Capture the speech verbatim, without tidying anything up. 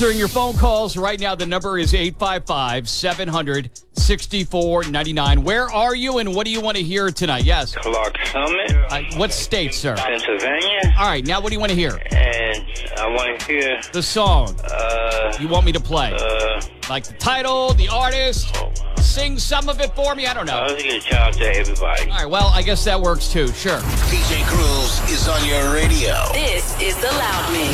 During your phone calls right now, the number is eight five five, seven hundred, sixty-four ninety-nine. Where are you and what do you want to hear tonight? Yes. Clark Summit. Uh, what state, sir? Pennsylvania. All right, now what do you want to hear? And I want to hear The song uh, you want me to play. uh, Like the title, the artist. Sing some of it for me. I don't I know. was going to shout out to everybody. All right, well, I guess that works too. Sure. D J Cruz is on your radio. This is The Loud Mix.